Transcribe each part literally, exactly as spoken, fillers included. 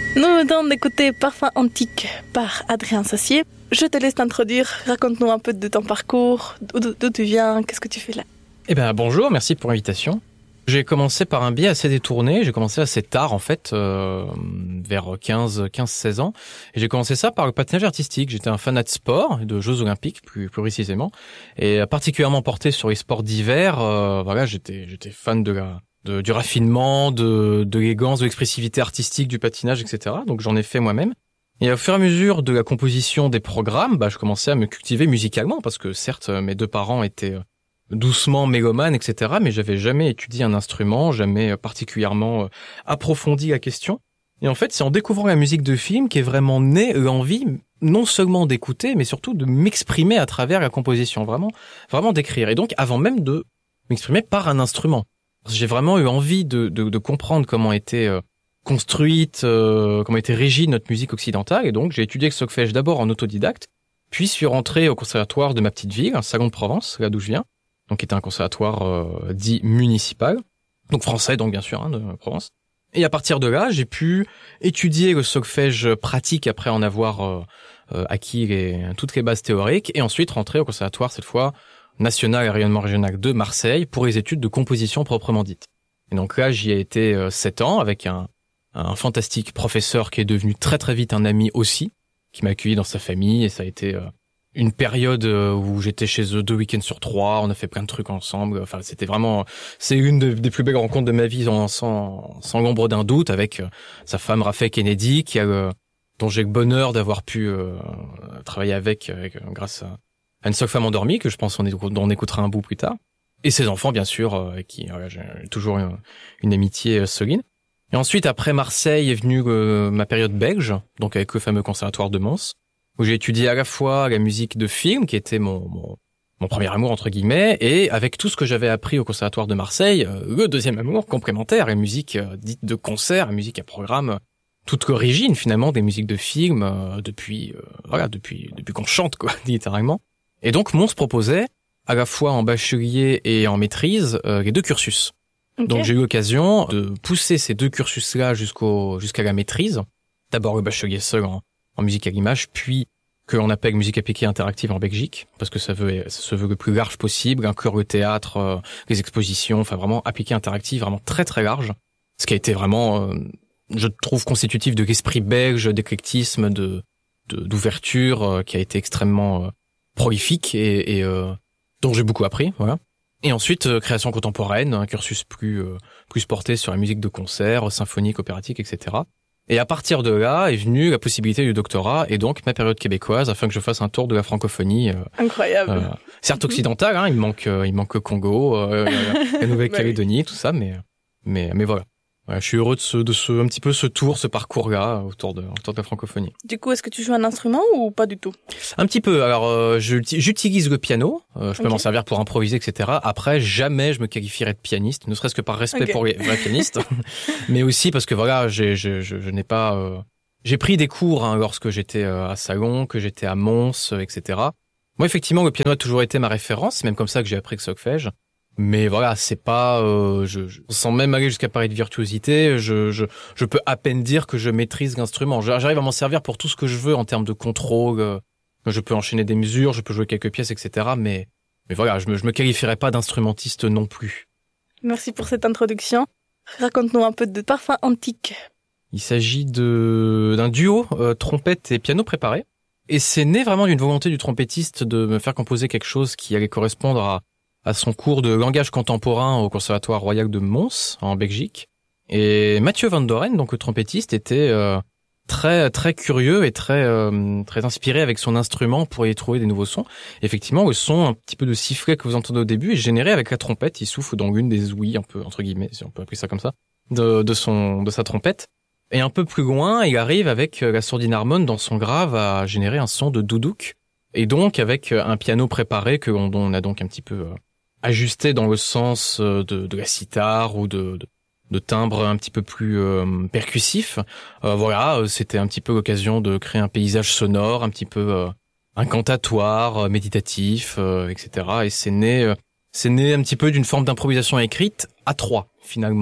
Nous venons d'écouter Parfum Antique par Adrien Sassier. Je te laisse t'introduire. Raconte-nous un peu de ton parcours, d'où, d'où tu viens, qu'est-ce que tu fais là. Eh bien, bonjour, merci pour l'invitation. J'ai commencé par un biais assez détourné. J'ai commencé assez tard, en fait, euh, vers quinze seize ans. Et j'ai commencé ça par le patinage artistique. J'étais un fanat de sport, de Jeux Olympiques, plus, plus précisément. Et particulièrement porté sur les sports d'hiver. Euh, voilà, j'étais, j'étais fan de la, de, du raffinement, de, de l'élégance, de l'expressivité artistique du patinage, et cetera. Donc, j'en ai fait moi-même. Et au fur et à mesure de la composition des programmes, bah, je commençais à me cultiver musicalement, parce que certes, mes deux parents étaient doucement mélomanes, et cetera, mais j'avais jamais étudié un instrument, jamais particulièrement approfondi la question. Et en fait, c'est en découvrant la musique de film qu'est vraiment née l'envie, non seulement d'écouter, mais surtout de m'exprimer à travers la composition, vraiment, vraiment d'écrire. Et donc, avant même de m'exprimer par un instrument. J'ai vraiment eu envie de, de, de comprendre comment était construite, euh, comment était régie notre musique occidentale, et donc j'ai étudié le solfège d'abord en autodidacte, puis suis rentré au conservatoire de ma petite ville, un Salon de Provence, là d'où je viens, donc qui était un conservatoire euh, dit municipal, donc français donc bien sûr, hein, de Provence. Et à partir de là, j'ai pu étudier le solfège pratique après en avoir euh, euh, acquis les, toutes les bases théoriques, et ensuite rentrer au conservatoire cette fois national et rayonnement régional de Marseille pour les études de composition proprement dite. Et donc là, j'y ai été euh, sept ans avec un un fantastique professeur qui est devenu très très vite un ami aussi, qui m'a accueilli dans sa famille, et ça a été euh, une période euh, où j'étais chez eux deux week-ends sur trois, on a fait plein de trucs ensemble, enfin c'était vraiment, c'est une de, des plus belles rencontres de ma vie sans, sans, sans l'ombre d'un doute, avec euh, sa femme Raphaël Kennedy, qui a, euh, dont j'ai le bonheur d'avoir pu euh, travailler avec, avec euh, grâce à, à une seule femme endormie, que je pense on, écoute, on écoutera un bout plus tard, et ses enfants bien sûr, euh, avec qui euh, j'ai toujours une, une amitié euh, solide. Et ensuite, après Marseille, est venue euh, ma période belge, donc avec le fameux conservatoire de Mons, où j'ai étudié à la fois la musique de film, qui était mon, mon, mon premier amour, entre guillemets, et avec tout ce que j'avais appris au conservatoire de Marseille, euh, le deuxième amour complémentaire, la musique euh, dite de concert, la musique à programme, euh, toute l'origine finalement des musiques de film, euh, depuis euh, voilà, depuis depuis qu'on chante, quoi, littéralement. Et donc, Mons proposait, à la fois en bachelier et en maîtrise, euh, les deux cursus. Okay. Donc j'ai eu l'occasion de pousser ces deux cursus-là jusqu'au jusqu'à la maîtrise. D'abord le bachelier seul en, en musique à l'image, puis que l'on appelle musique appliquée interactive en Belgique, parce que ça veut ça se veut le plus large possible, inclure le théâtre, euh, les expositions, enfin vraiment appliquée interactive, vraiment très très large. Ce qui a été vraiment, euh, je trouve, constitutif de l'esprit belge, d'éclectisme, de, de d'ouverture, euh, qui a été extrêmement euh, prolifique et, et euh, dont j'ai beaucoup appris, voilà. Et ensuite, euh, création contemporaine, un cursus plus euh, plus porté sur la musique de concert, symphonique, opératique, et cetera. Et à partir de là est venue la possibilité du doctorat et donc ma période québécoise afin que je fasse un tour de la francophonie. Euh, Incroyable. Euh, certes occidentale, hein, il manque euh, il manque le Congo, euh, la Nouvelle-Calédonie, tout ça, mais mais mais voilà. Ouais, je suis heureux de ce, de ce, un petit peu ce tour, ce parcours-là autour de, autour de la francophonie. Du coup, est-ce que tu joues un instrument ou pas du tout? Un petit peu. Alors, euh, je, j'utilise le piano. Euh, je peux okay. m'en servir pour improviser, et cetera. Après, jamais je me qualifierais de pianiste, ne serait-ce que par respect okay. pour les vrais pianistes, mais aussi parce que voilà, j'ai, je, je, je n'ai pas. Euh... J'ai pris des cours hein, lorsque j'étais euh, à Salon, que j'étais à Mons, euh, et cetera. Moi, effectivement, le piano a toujours été ma référence. C'est même comme ça que j'ai appris le solfège. Mais voilà, c'est pas, euh, je, je, sans même aller jusqu'à parler de virtuosité, je, je, je peux à peine dire que je maîtrise l'instrument. J'arrive à m'en servir pour tout ce que je veux en termes de contrôle. Euh, je peux enchaîner des mesures, je peux jouer quelques pièces, et cetera. Mais, mais voilà, je me, je me qualifierais pas d'instrumentiste non plus. Merci pour cette introduction. Raconte-nous un peu de Parfum Antique. Il s'agit de d'un duo euh, trompette et piano préparé, et c'est né vraiment d'une volonté du trompettiste de me faire composer quelque chose qui allait correspondre à à son cours de langage contemporain au Conservatoire Royal de Mons, en Belgique. Et Mathieu Van Doren, donc le trompettiste, était euh, très très curieux et très euh, très inspiré avec son instrument pour y trouver des nouveaux sons. Effectivement, le son un petit peu de sifflet que vous entendez au début est généré avec la trompette. Il souffle dans l'une des ouïes, un peu entre guillemets, si on peut appeler ça comme ça, de, de son de sa trompette. Et un peu plus loin, il arrive avec la sourdine harmone dans son grave à générer un son de doudouk. Et donc avec un piano préparé que on, on a donc un petit peu euh, ajusté dans le sens de, de la sitar ou de, de, de timbre un petit peu plus euh, percussif. Euh, voilà, c'était un petit peu l'occasion de créer un paysage sonore, un petit peu euh, incantatoire, euh, méditatif, euh, et cetera. Et c'est né, euh, c'est né un petit peu d'une forme d'improvisation écrite à trois finalement.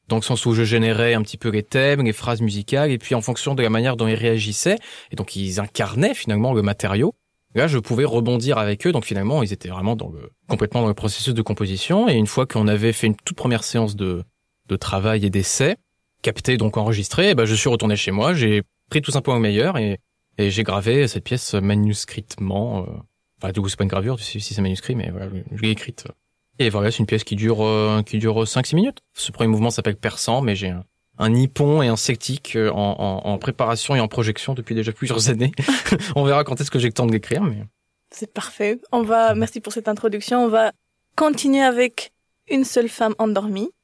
dans le sens où je générais un petit peu les thèmes, les phrases musicales, et puis en fonction de la manière dont ils réagissaient, et donc ils incarnaient finalement le matériau, là je pouvais rebondir avec eux, donc finalement ils étaient vraiment dans le, complètement dans le processus de composition, et une fois qu'on avait fait une toute première séance de, de travail et d'essai, capté, donc enregistré, et ben je suis retourné chez moi, j'ai pris tout simplement le meilleur, et, et j'ai gravé cette pièce manuscritement, euh, enfin du coup c'est pas une gravure si, si c'est manuscrit, mais voilà, je l'ai écrite. Et voilà, c'est une pièce qui dure euh, qui dure cinq six minutes. Ce premier mouvement s'appelle Persan, mais j'ai un, un nippon et un sectique en, en, en préparation et en projection depuis déjà plusieurs années. On verra quand est-ce que j'ai le temps de l'écrire. Mais... C'est parfait. On va, merci pour cette introduction. On va continuer avec Une seule femme endormie.